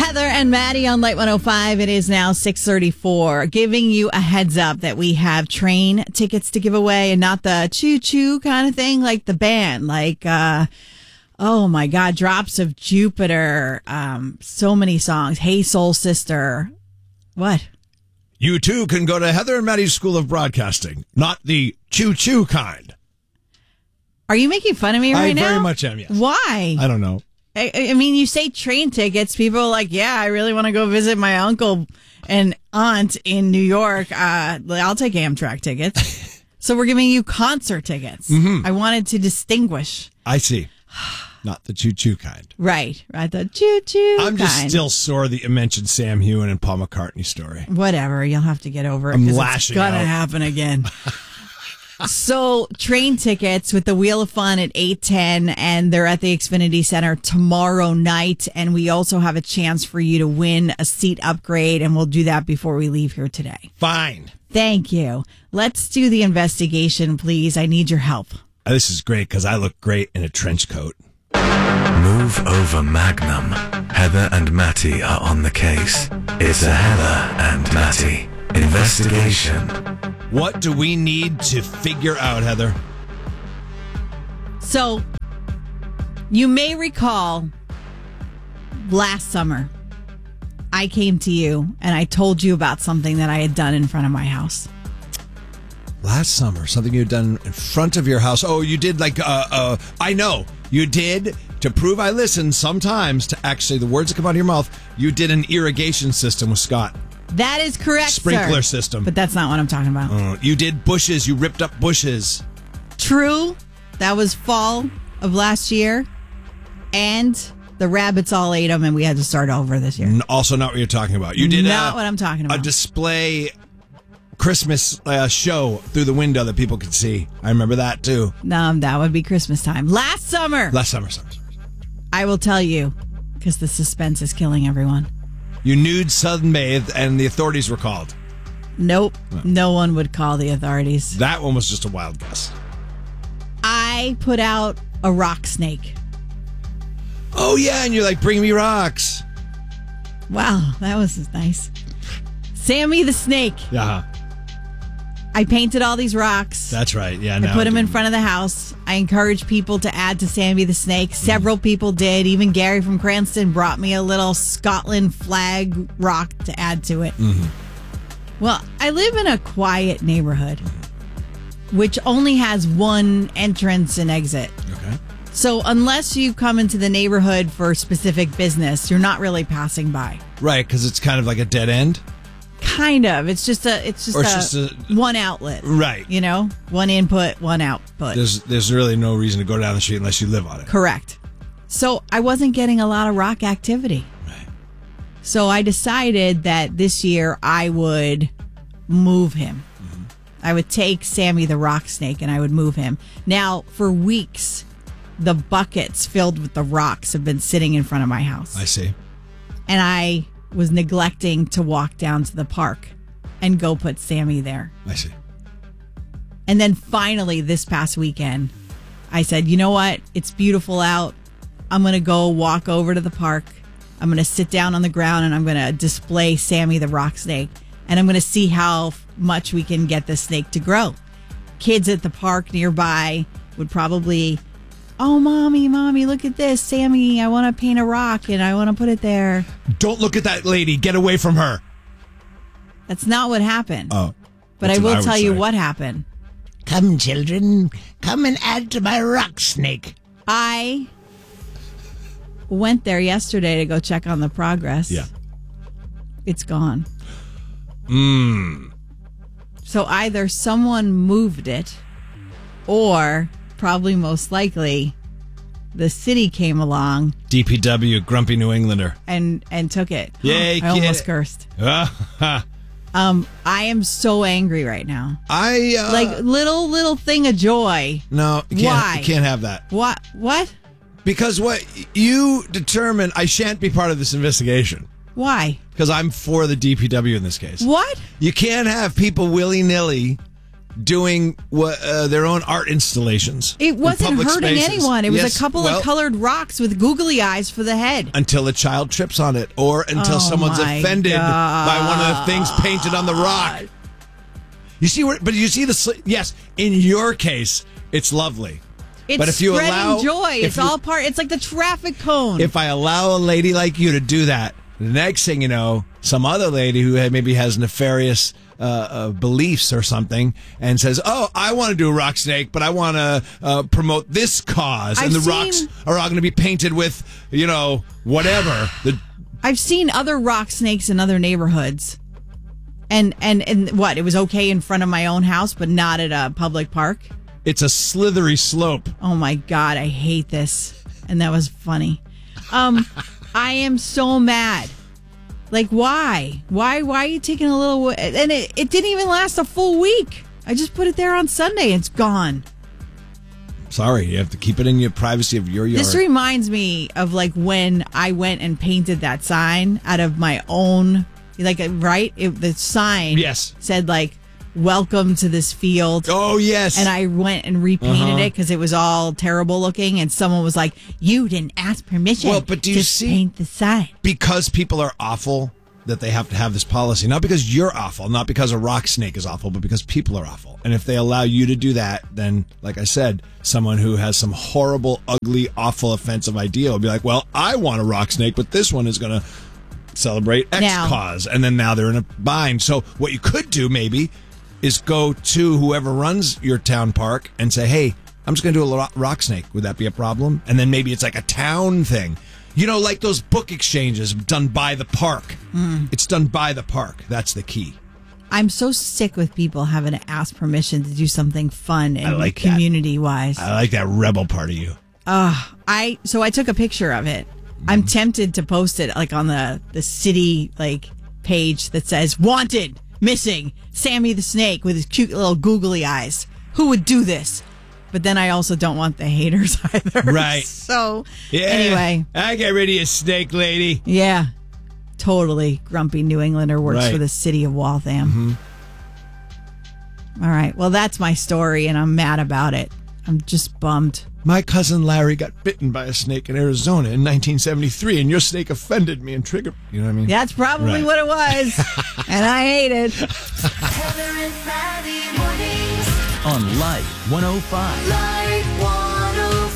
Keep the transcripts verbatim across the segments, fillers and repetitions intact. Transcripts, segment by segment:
Heather and Maddie on Light one oh five. It is now six thirty-four. Giving you a heads up that we have train tickets to give away, and not the choo-choo kind of thing, like the band. Like, uh, oh my God, Drops of Jupiter. Um, so many songs. Hey Soul Sister. What? You too can go to Heather and Maddie's School of Broadcasting. Not the choo-choo kind. Are you making fun of me right I now? I very much am, yes. Why? I don't know. I, I mean, you say train tickets. People are like, yeah, I really want to go visit my uncle and aunt in New York. Uh, I'll take Amtrak tickets. So we're giving you concert tickets. Mm-hmm. I wanted to distinguish. I see. Not the choo-choo kind. Right. Right. The choo-choo I'm just kind. still sore that you mentioned Sam Heughan and Paul McCartney story. Whatever. You'll have to get over it. I'm 'cause lashing It's going to out. happen again. So, train tickets with the Wheel of Fun at eight ten, and they're at the Xfinity Center tomorrow night. And we also have a chance for you to win a seat upgrade, and we'll do that before we leave here today. Fine. Thank you. Let's do the investigation, please. I need your help. This is great because I look great in a trench coat. Move over, Magnum. Heather and Matty are on the case. It's a Heather and Matty investigation. What do we need to figure out, Heather? So, you may recall last summer, I came to you and I told you about something that I had done in front of my house. Last summer, something you'd done in front of your house. Oh, you did like, uh, uh, I know. You did, to prove I listen sometimes to actually the words that come out of your mouth, you did an irrigation system with Scott. That is correct, Sprinkler sir. system. But that's not what I'm talking about. Uh, you did bushes. You ripped up bushes. True. That was fall of last year. And the rabbits all ate them, and we had to start over this year. N- Also not what you're talking about. You did Not a, what I'm talking about. a display Christmas uh, show through the window that people could see. I remember that too. No, that would be Christmas time. Last summer. Last summer, summer, summer. I will tell you, because the suspense is killing everyone. You nude sunbathed and the authorities were called. Nope. No one would call the authorities. That one was just a wild guess. I put out a rock snake. Oh, yeah, and you're like, bring me rocks. Wow, that was nice. Sammy the snake. Yeah, I painted all these rocks. that's right. Yeah, I now put them in do- front of the house. I encouraged people to add to Sammy the Snake. Several people did. Even Gary from Cranston brought me a little Scotland flag rock to add to it. Mm-hmm. Well, I live in a quiet neighborhood, which only has one entrance and exit. Okay. So unless you come into the neighborhood for specific business, you're not really passing by. Right, because it's kind of like a dead end. Kind of. It's just a. It's just, Or a, it's just a- one outlet. Right. You know, one input, one output. There's there's really no reason to go down the street unless you live on it. Correct. So I wasn't getting a lot of rock activity. Right. So I decided that this year I would move him. Mm-hmm. I would take Sammy the rock snake and I would move him. Now, for weeks, the buckets filled with the rocks have been sitting in front of my house. I see. And I was neglecting to walk down to the park and go put Sammy there. I see. And then finally, this past weekend, I said, you know what? It's beautiful out. I'm going to go walk over to the park. I'm going to sit down on the ground and I'm going to display Sammy the rock snake. And I'm going to see how much we can get this snake to grow. Kids at the park nearby would probably, oh, mommy, mommy, look at this. Sammy, I want to paint a rock and I want to put it there. Don't look at that lady. Get away from her. That's not what happened. Oh. But I that's what will I would tell you say. what happened. Come, children, come and add to my rock snake. I went there yesterday to go check on the progress. Yeah. It's gone. Mmm. So either someone moved it or probably most likely the city came along D P W, grumpy New Englander. and, and took it. Yay, I almost kid. cursed. Ah, Um, I am so angry right now. I, uh... Like little, little thing of joy. No, you can't, Why? you can't have that. What? What? Because what you determine, I shan't be part of this investigation. Why? Because I'm for the D P W in this case. What? You can't have people willy-nilly doing what, uh, their own art installations. It in wasn't public hurting spaces. anyone. It was Yes, a couple well, of colored rocks with googly eyes for the head. Until a child trips on it or until Oh someone's my offended God. by one of the things painted on the rock. You see where, but you see the, sli- yes, in your case, it's lovely. It's but if you spreading allow, joy. if It's you- all part. It's like the traffic cone. If I allow a lady like you to do that, the next thing you know, some other lady who had, maybe has nefarious uh, uh, beliefs or something and says, oh, I want to do a rock snake, but I want to uh, promote this cause. I've and the seen- rocks are all going to be painted with, you know, whatever. The, I've seen other rock snakes in other neighborhoods. And, and and what? It was okay in front of my own house, but not at a public park? it's a slithery slope. Oh my God, I hate this. And that was funny. Um, I am so mad. Like, why? Why Why are you taking a little... And it, it didn't even last a full week. I just put it there on Sunday. It's gone. Sorry, you have to keep it in your privacy of your yard. This reminds me of like when I went and painted that sign out of my own, like, right? It, the sign Yes. said like, welcome to this field. Oh, yes. And I went and repainted Uh-huh. it because it was all terrible looking. And someone was like, you didn't ask permission Well, but do you to see- paint the sign. because people are awful that they have to have this policy. Not because you're awful, not because a rock snake is awful, but because people are awful. And if they allow you to do that, then, like I said, someone who has some horrible, ugly, awful, offensive idea will be like, well, I want a rock snake, but this one is going to celebrate X Now- cause. And then now they're in a bind. So what you could do maybe is go to whoever runs your town park and say, hey, I'm just going to do a lo- rock snake. Would that be a problem? And then maybe it's like a town thing. You know, like those book exchanges done by the park. Mm. It's done by the park. That's the key. I'm so sick with people having to ask permission to do something fun I and like that. community wise. I like that rebel part of you. I so I took a picture of it. I'm tempted to post it like on the the city like page that says wanted, missing, Sammy the Snake with his cute little googly eyes. Who would do this? But then I also don't want the haters either. Right. So Yeah. anyway, I get rid of you, snake lady. yeah. Totally grumpy New Englander works Right. for the city of Waltham. All right. Well, that's my story and I'm mad about it. I'm just bummed. My cousin Larry got bitten by a snake in Arizona in nineteen seventy-three, and your snake offended me and triggered. You know what I mean? That's probably Right. what it was. And I hate it. Heather and Maddie mornings. On Light one oh five. Light one oh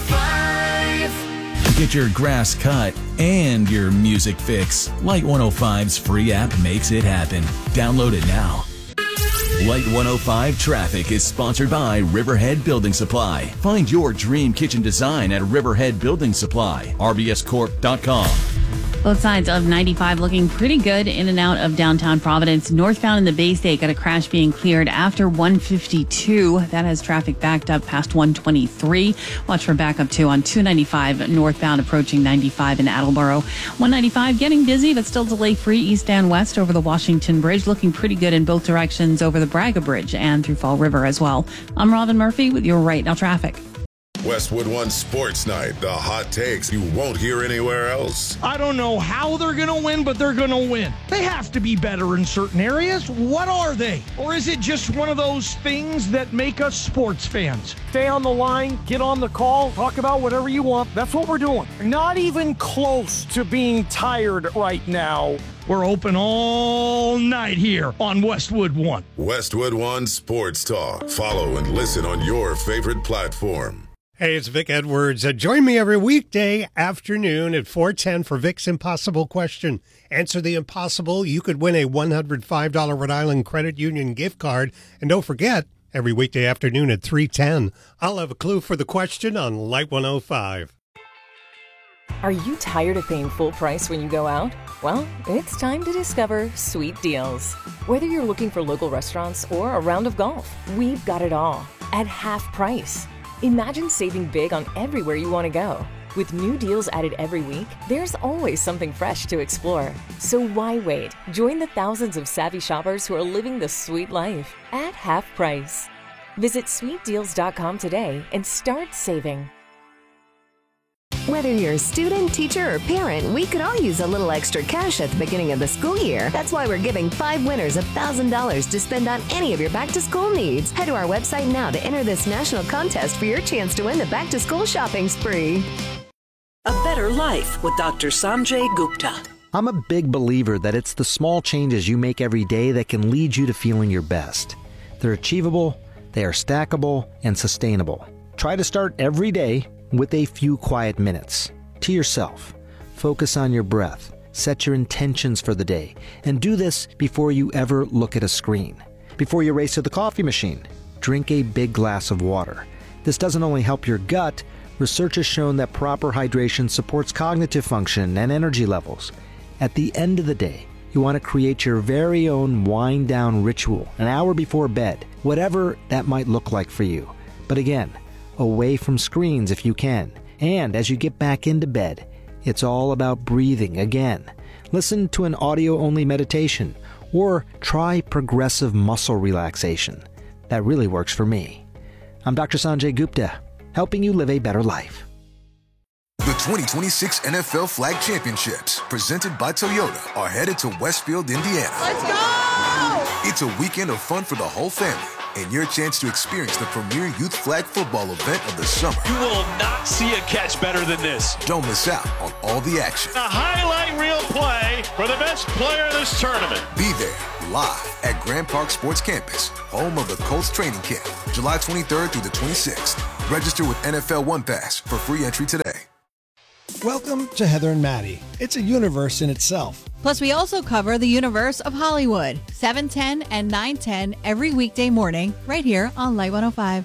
five. Get your grass cut and your music fix. Light one oh five's free app makes it happen. Download it now. Light one oh five Traffic is sponsored by Riverhead Building Supply. Find your dream kitchen design at Riverhead Building Supply. R B S corp dot com. Both sides of ninety-five looking pretty good in and out of downtown Providence. Northbound in the Bay State got a crash being cleared after one fifty-two. That has traffic backed up past one twenty-three. Watch for backup too on two ninety-five northbound approaching ninety-five in Attleboro. one ninety-five getting busy but still delay free east and west over the Washington Bridge. Looking pretty good in both directions over the Braga Bridge and through Fall River as well. I'm Robin Murphy with your Right Now Traffic. Westwood One Sports Night, the hot takes you won't hear anywhere else. I don't know how they're going to win, but they're going to win. They have to be better in certain areas. What are they? Or is it just one of those things that make us sports fans? Stay on the line, get on the call, talk about whatever you want. That's what we're doing. Not even close to being tired right now. We're open all night here on Westwood One. Westwood One Sports Talk. Follow and listen on your favorite platform. Hey, it's Vic Edwards. Uh, join me every weekday afternoon at four ten for Vic's Impossible Question. Answer the impossible. You could win a one hundred five dollars Rhode Island Credit Union gift card. And don't forget, every weekday afternoon at three ten, I'll have a clue for the question on Light one oh five. Are you tired of paying full price when you go out? Well, it's time to discover Sweet Deals. Whether you're looking for local restaurants or a round of golf, we've got it all at half price. Imagine saving big on everywhere you want to go. With new deals added every week, there's always something fresh to explore. So why wait? Join the thousands of savvy shoppers who are living the sweet life at half price. Visit sweet deals dot com today and start saving. Whether you're a student, teacher, or parent, we could all use a little extra cash at the beginning of the school year. That's why we're giving five winners one thousand dollars to spend on any of your back-to-school needs. Head to our website now to enter this national contest for your chance to win the back-to-school shopping spree. A better life with Doctor Sanjay Gupta. I'm a big believer that it's the small changes you make every day that can lead you to feeling your best. They're achievable, they are stackable, and sustainable. Try to start every day with a few quiet minutes. To yourself. Focus on your breath. Set your intentions for the day. And do this before you ever look at a screen. Before you race to the coffee machine, drink a big glass of water. This doesn't only help your gut, research has shown that proper hydration supports cognitive function and energy levels. At the end of the day, you want to create your very own wind-down ritual an hour before bed, whatever that might look like for you. But again, away from screens if you can. And as you get back into bed, it's all about breathing again. Listen to an audio-only meditation or try progressive muscle relaxation. That really works for me. I'm Doctor Sanjay Gupta, helping you live a better life. The twenty twenty-six N F L Flag Championships, presented by Toyota, are headed to Westfield, Indiana. Let's go! It's a weekend of fun for the whole family and your chance to experience the premier youth flag football event of the summer. You will not see a catch better than this. Don't miss out on all the action. A highlight reel play for the best player of this tournament. Be there live at Grand Park Sports Campus, home of the Colts training camp, July twenty-third through the twenty-sixth. Register with N F L One Pass for free entry today. Welcome to Heather and Maddie. It's a universe in itself. Plus, we also cover the universe of Hollywood, seven ten and nine ten every weekday morning, right here on Light one oh five.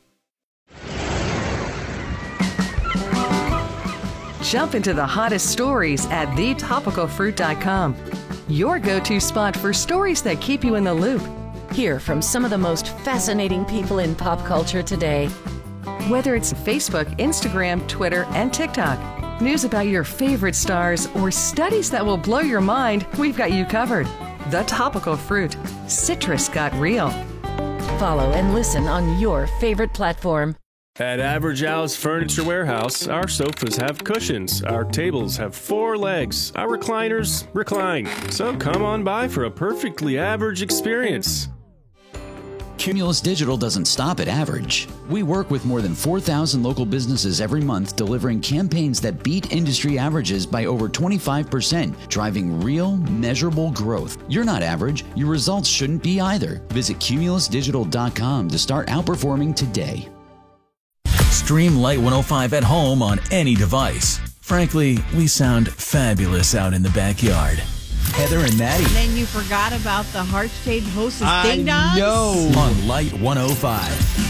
Jump into the hottest stories at the topical fruit dot com. Your go-to spot for stories that keep you in the loop. Hear from some of the most fascinating people in pop culture today. Whether it's Facebook, Instagram, Twitter, and TikTok, news about your favorite stars, or studies that will blow your mind, we've got you covered. The Topical Fruit. Citrus got real. Follow and listen on your favorite platform. At Average Al's Furniture Warehouse, our sofas have cushions, our tables have four legs, our recliners recline. So come on by for a perfectly average experience. Cumulus Digital doesn't stop at average. We work with more than four thousand local businesses every month, delivering campaigns that beat industry averages by over twenty-five percent, driving real, measurable growth. You're not average. Your results shouldn't be either. Visit cumulus digital dot com to start outperforming today. Stream Light one oh five at home on any device. Frankly, we sound fabulous out in the backyard. Heather and Maddie. And then you forgot about the heart-shaped hostess I ding-dongs? know. On Light one oh five.